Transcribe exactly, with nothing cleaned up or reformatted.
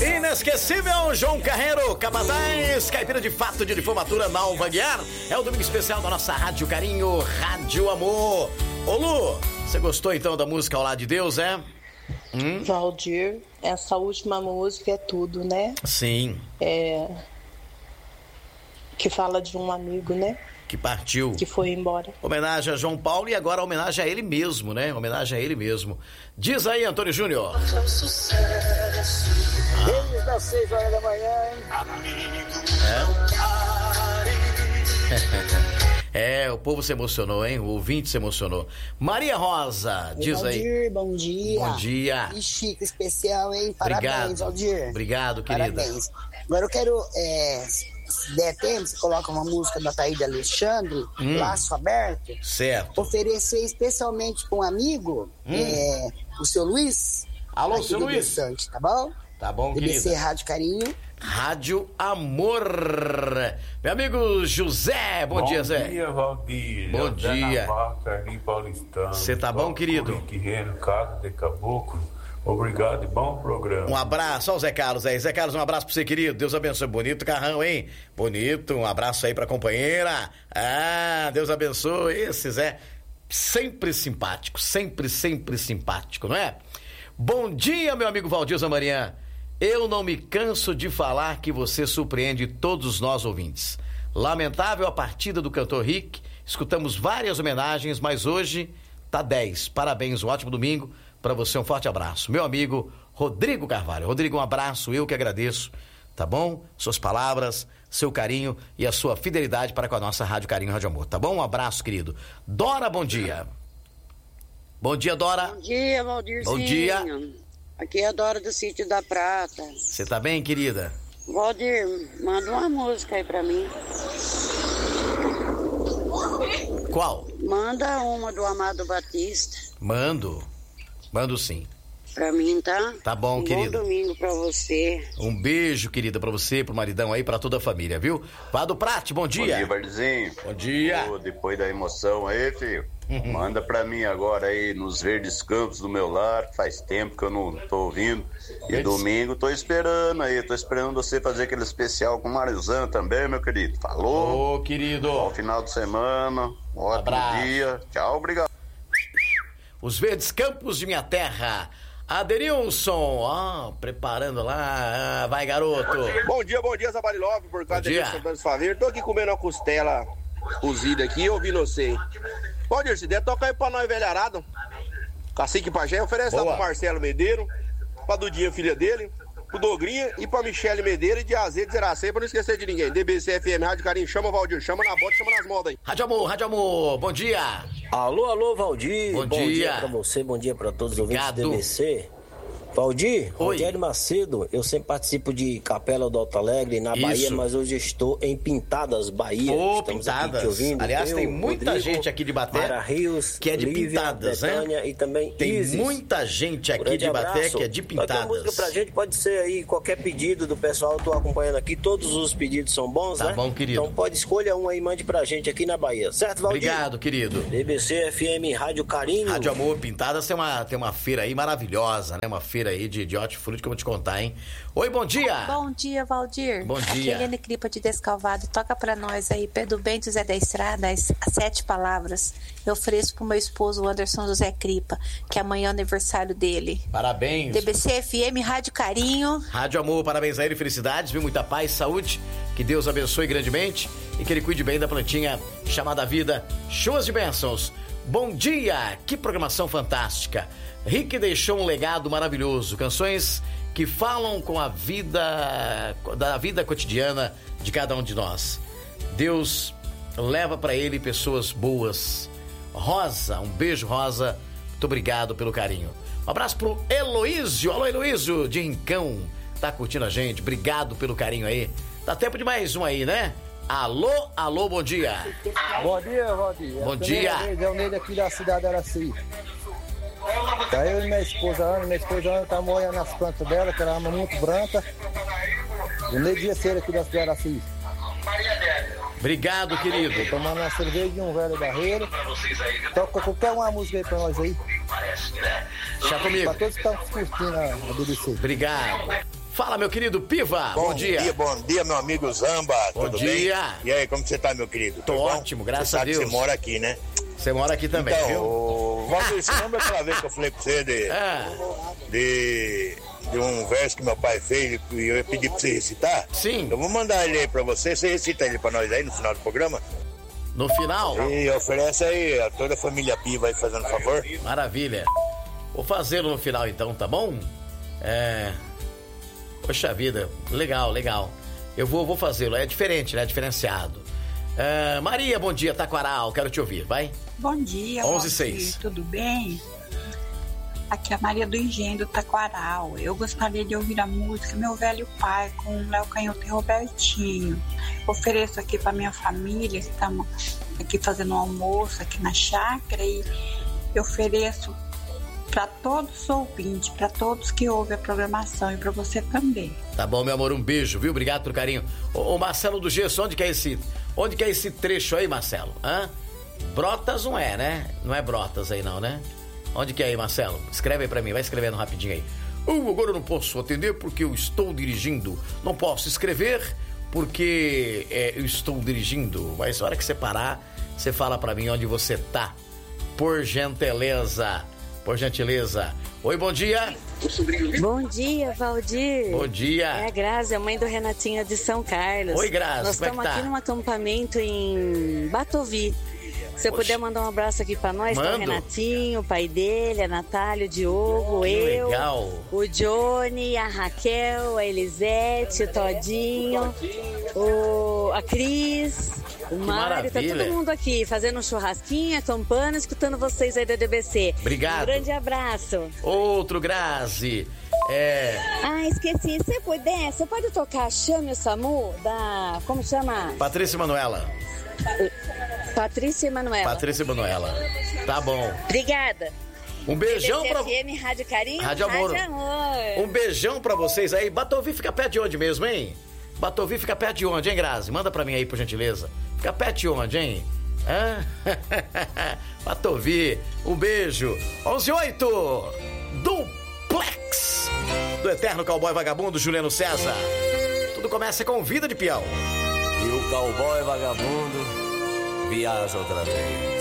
Inesquecível João Carreiro, Capataz, caipira de fato de formatura Nalva Guiar. É o domingo especial da nossa Rádio Carinho, Rádio Amor. Ô Lu, você gostou então da música Ao Lado de Deus, é? Hum? Valdir, essa última música é tudo, né? Sim. É... Que fala de um amigo, né? Que partiu. Que foi embora. Homenagem a João Paulo e agora homenagem a ele mesmo, né? Homenagem a ele mesmo. Diz aí, Antônio Júnior. Desde as seis horas da manhã, hein? É? É, o povo se emocionou, hein? O ouvinte se emocionou. Maria Rosa, diz Valdir, aí. Bom dia. Bom dia. E Chico especial, hein? Parabéns, Obrigado. Valdir. Obrigado, querida. Parabéns. Agora eu quero, é, se der tempo, você coloca uma música da Taíde Alexandre, hum. Laço Aberto. Certo. Oferecer especialmente para um amigo, hum. é, o seu Luiz. Alô, seu Luiz. Sante, tá bom? Tá bom, querida. D B C Rádio Carinho. Rádio Amor. Meu amigo José, bom, bom dia, Zé. Bom dia, Valdir. Bom dia. Você tá bom, querido? Reno, Casa de Caboclo. Obrigado e bom programa. Um abraço ao Zé Carlos aí. Zé Carlos, um abraço pra você, querido. Deus abençoe. Bonito carrão, hein? Bonito. Um abraço aí pra companheira. Ah, Deus abençoe. Esse Zé, sempre simpático. Sempre, sempre simpático, não é? Bom dia, meu amigo Valdir Zamarian. Eu não me canso de falar que você surpreende todos nós ouvintes. Lamentável a partida do cantor Rick. Escutamos várias homenagens, mas hoje tá dez. Parabéns, um ótimo domingo. Para você, um forte abraço. Meu amigo Rodrigo Carvalho. Rodrigo, um abraço, eu que agradeço, tá bom? Suas palavras, seu carinho e a sua fidelidade para com a nossa Rádio Carinho, Rádio Amor, tá bom? Um abraço, querido. Dora, bom dia. Bom dia, Dora. Bom dia, Valdirzinho. Bom dia. Aqui é a Dora do Sítio da Prata. Você tá bem, querida? Valdir, manda uma música aí pra mim. Qual? Manda uma do Amado Batista. Mando. Mando sim. Pra mim, tá? Tá bom, um querido. Bom domingo pra você. Um beijo, querida, pra você, pro maridão aí, pra toda a família, viu? Vado Prate, bom dia. Bom dia, Valdirzinho. Bom dia. Oh, depois da emoção aí, filho, uhum. Manda pra mim agora aí nos Verdes Campos do meu lar, faz tempo que eu não tô ouvindo. E Verdes... domingo tô esperando aí, tô esperando você fazer aquele especial com o Marizão também, meu querido. Falou? Ô, oh, querido. Bom final de semana, um ótimo Abraço. Dia. Tchau, obrigado. Os Verdes Campos de minha terra. Aderilson, ó, preparando lá, vai garoto. Bom dia, bom dia, Zabarilov, por causa de Santos Favreiro. Tô aqui comendo uma costela cozida aqui, ouvindo você. Pode ir, se der, toca aí pra nós, velharada. Cacique Pajé, oferece lá pro Marcelo Medeiro, pra Dudinha, filha dele, pro Dogrinha e pra Michele Medeira e de Azeite Zeracei, pra não esquecer de ninguém. D B C F M, Rádio Carinho, chama o Valdir, chama na bota, chama nas modas aí. Rádio Amor, Rádio Amor, bom dia. Alô, alô, Valdir. Bom, bom dia. dia pra você, bom dia pra todos os ouvintes do D B C. Valdir, Oi. Rogério Macedo, eu sempre participo de Capela do Alto Alegre, na Isso. Bahia, mas hoje estou em Pintadas, Bahia. Ô, Estamos Pintadas. Aqui te ouvindo. Aliás, eu, tem muita Rodrigo, gente aqui de Baté Mara Rios, que é de Lívia, Pintadas, Betânia, né? E também tem Isis. muita gente aqui de Baté abraço. que é de Pintadas. Qualquer música pra gente pode ser aí, qualquer pedido do pessoal, eu tô acompanhando aqui, todos os pedidos são bons, tá né? Tá bom, querido. Então pode escolher um aí, mande pra gente aqui na Bahia, certo, Valdir? Obrigado, querido. D B C F M, Rádio Carinho. Rádio Amor, Pintadas tem uma, tem uma feira aí maravilhosa, né? Uma feira aí de, de hortifruti que eu vou te contar, hein? Oi, bom dia! Bom dia, Valdir. Bom Aqui dia. é Helene Cripa de Descalvado. Toca pra nós aí, Pedro Bento Zé da Estrada, as, as sete palavras. Eu ofereço pro meu esposo, o Anderson José Cripa, que amanhã é o aniversário dele. Parabéns. D B C F M, Rádio Carinho. Rádio Amor, parabéns a ele, felicidades, viu? Muita paz, saúde, que Deus abençoe grandemente e que ele cuide bem da plantinha chamada vida. Chuvas de bênçãos. Bom dia, que programação fantástica. Rick deixou um legado maravilhoso, canções que falam com a vida, da vida cotidiana de cada um de nós. Deus leva para ele pessoas boas. Rosa, um beijo, Rosa. Muito obrigado pelo carinho. Um abraço pro Heloísio. Alô, Heloísio de Rincão. Tá curtindo a gente. Obrigado pelo carinho aí. Dá tempo de mais um aí, né? Alô, alô, bom dia. Bom dia, Valdir. Bom dia. É o Neide aqui da cidade de Araci. Tá eu e minha esposa Ana, minha esposa Ana tá molhando as plantas dela, que ela ama muito branca. O Neide ia ser aqui da cidade de Araci. Obrigado, querido. Tô tomando uma cerveja de um velho barreiro. Toca qualquer uma música aí pra nós aí. Deixa comigo. Pra todos que estão curtindo a B B C. Obrigado. Fala, meu querido Piva. Bom, bom dia. dia. Bom dia, meu amigo Zamba. Bom Tudo dia. Bem? E aí, como você tá, meu querido? Tô ótimo, graças você a Deus. Você mora aqui, né? Você mora aqui também, então, viu? O... Valdir, você lembra aquela vez que eu falei pra você de, ah. de, de um verso que meu pai fez e eu ia pedir pra você recitar? Sim. Eu vou mandar ele aí pra você. Você recita ele pra nós aí no final do programa? No final? E oferece aí a toda a família Piva aí, fazendo favor. Maravilha. Vou fazê-lo no final então, tá bom? É... Poxa vida, legal, legal. Eu vou, vou fazê-lo, é diferente, né? Diferenciado. É... Maria, bom dia, Taquaral, quero te ouvir, vai. Bom dia, onze e seis. Tudo bem? Aqui é a Maria do Engenho do Taquaral. Eu gostaria de ouvir a música Meu Velho Pai, com o Léo Canhoto e Robertinho. Ofereço aqui para minha família, estamos aqui fazendo um almoço aqui na chácara, e eu ofereço para todos os ouvintes, para todos que ouvem a programação, e para você também. Tá bom, meu amor, um beijo, viu? Obrigado pelo carinho. Ô, ô Marcelo do Gesso, onde que é esse, onde que é esse trecho aí, Marcelo? Hã? Brotas não é, né? Não é Brotas aí não, né? Onde que é aí, Marcelo? Escreve aí pra mim, vai escrevendo rapidinho aí. Uh, agora eu não posso atender porque eu estou dirigindo. Não posso escrever porque é, eu estou dirigindo. Mas na hora que você parar, você fala pra mim onde você tá. Por gentileza. Por gentileza. Oi, bom dia. Bom dia, Valdir. Bom dia. É a Grazi, a mãe do Renatinho de São Carlos. Oi, Grazi. Nós estamos é tá? aqui num acampamento em Batovi. Se você puder mandar um abraço aqui pra nós, tá o Renatinho, o pai dele, a Natália, o Diogo, que eu, legal. O Johnny, a Raquel, a Elisete, o Todinho, o, a Cris, o Mário, tá todo mundo aqui fazendo um churrasquinho, acampando, escutando vocês aí da D B C. Obrigado. Um grande abraço. Outro, Grazi. É... Ah, esqueci. Se puder, você pode tocar Chame o Samu, da... como chama? Patrícia Manuela. Patrícia e Manuela. Patrícia e Manuela. Tá bom. Obrigada. Um beijão pra... F M, Rádio Carinho, Rádio Amor. Rádio Amor. Um beijão pra vocês aí. Batovi fica perto de onde mesmo, hein? Batovi fica perto de onde, hein, Grazi? Manda pra mim aí, por gentileza. Fica perto de onde, hein? Hã? Batovi, um beijo. onze e oito. Duplex. Do eterno cowboy vagabundo Juliano César. Tudo começa com Vida de Peão. E o cowboy vagabundo viaja outra vez.